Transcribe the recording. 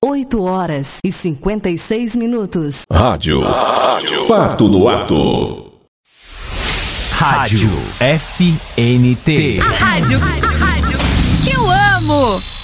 8h56. Rádio. Fato no ato. Rádio FNT. A rádio que eu amo.